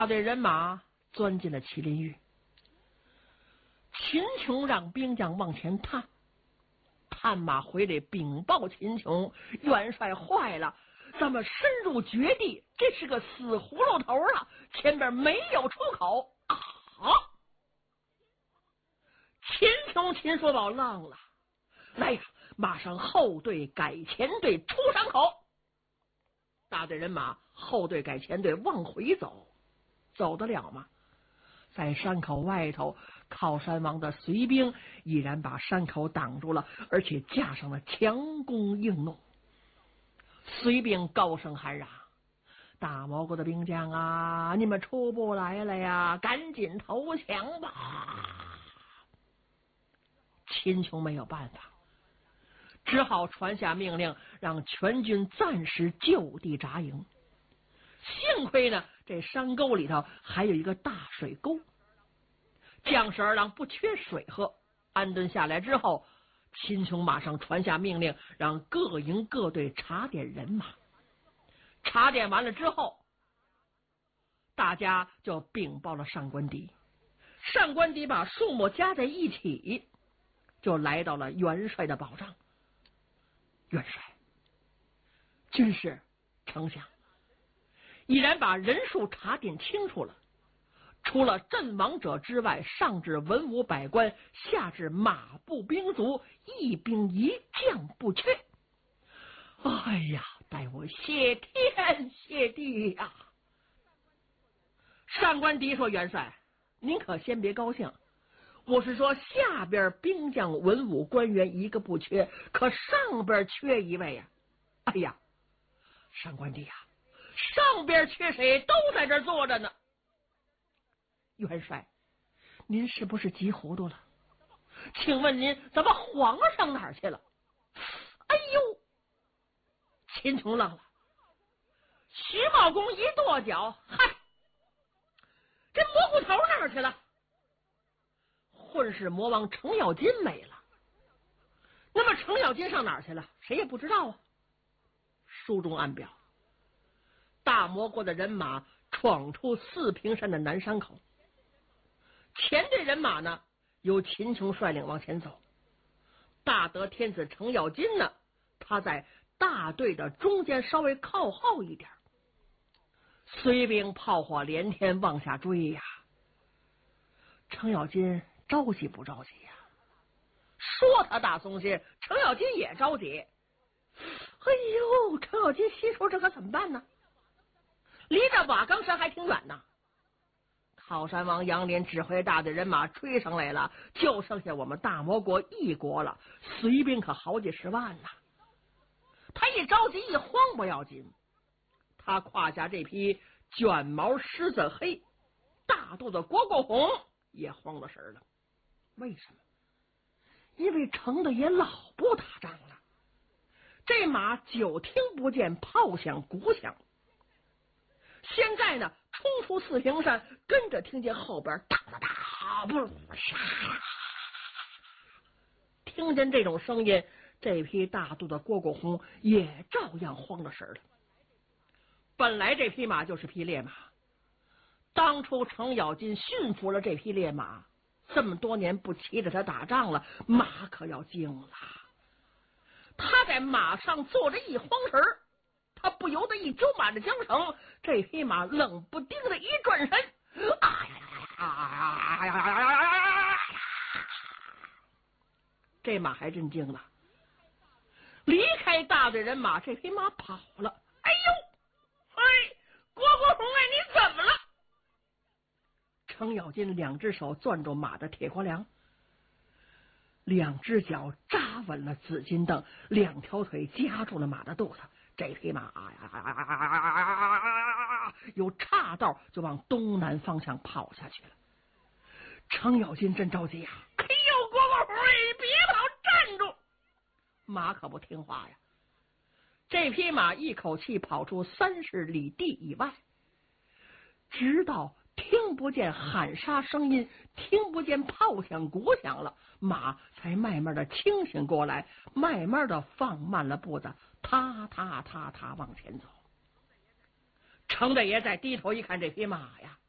大队人马钻进了麒麟峪。秦琼让兵将往前探，探马回来禀报秦琼，元帅坏了，咱们深入绝地，这是个死葫芦头啊，前边没有出口啊！秦叔宝愣了，来呀，马上后队改前队出山口。大队人马后队改前队往回走，走得了吗？在山口外头，靠山王的随兵依然把山口挡住了，而且架上了强弓硬弩。随兵高声喊嚷：“大蘑菇的兵将啊，你们出不来了呀，赶紧投降吧！”秦琼没有办法，只好传下命令，让全军暂时就地扎营。幸亏呢，这山沟里头还有一个大水沟，将士二郎不缺水喝。安顿下来之后，秦琼马上传下命令，让各营各队查点人马。查点完了之后，大家就禀报了上官迪。上官迪把数目加在一起，就来到了元帅的保障。元帅，军师，丞相已然把人数查点清楚了，除了阵亡者之外，上至文武百官，下至马步兵卒，一兵一将不缺。哎呀，待我谢天谢地呀！上官迪说：“元帅，您可先别高兴，我是说下边兵将文武官员一个不缺，可上边缺一位呀！哎呀，上官迪呀，上边缺谁都在这儿坐着呢。元帅，您是不是急糊涂了？请问您怎么皇上哪儿去了？”哎呦，秦琼愣了。徐茂公一跺脚：“嗨，这蘑菇头哪儿去了？混世魔王程咬金没了。那么程咬金上哪儿去了？谁也不知道啊。”书中暗表，大魔国的人马闯出四平山的南山口，前队人马呢由秦琼率领往前走。大德天子程咬金呢，他在大队的中间稍微靠后一点。随兵炮火连天往下追呀。程咬金着急不着急呀？说他大松懈，程咬金也着急。哎呦，程咬金心说这可怎么办呢？离着瓦岗山还挺远呢。靠山王杨林指挥大队人马追上来了，就剩下我们大魔国一国了，随兵可好几十万呢。他一着急一慌不要紧，他胯下这匹卷毛狮子黑大肚子蝈蝈红也慌了神了。为什么？因为程大爷老不打仗了，这马久听不见炮响鼓响，现在呢冲出四平山，跟着听见后边哒哒哒不杀，听见这种声音，这匹大肚的蝈蝈红也照样慌了神了。本来这匹马就是匹烈马，当初程咬金驯服了这匹烈马，这么多年不骑着它打仗了，马可要惊了。他在马上坐着一慌神，他不由得一揪马的缰绳，这匹马冷不丁的一转身，这马还真惊了，离开大队人马，这匹马跑了。哎呦，哎，蝈蝈红哎，你怎么了？程咬金两只手攥住马的铁瓜梁，两只脚扎稳了紫金蹬，两条腿夹住了马的肚子。这匹马有岔道就往东南方向跑下去了。程咬金真着急呀！哎呦，蝈蝈红，你别跑，站住！马可不听话呀。这匹马一口气跑出30里地以外，直到听不见喊杀声音，听不见炮响鼓响了，马才慢慢的清醒过来，慢慢的放慢了步子，踏踏踏踏往前走。程大爷再低头一看这匹马呀，